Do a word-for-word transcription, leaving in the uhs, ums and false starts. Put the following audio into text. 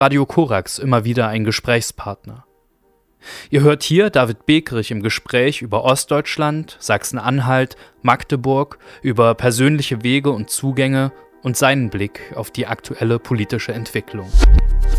Radio Korax immer wieder ein Gesprächspartner. Ihr hört hier David Bekerich im Gespräch über Ostdeutschland, Sachsen-Anhalt, Magdeburg, über persönliche Wege und Zugänge und seinen Blick auf die aktuelle politische Entwicklung.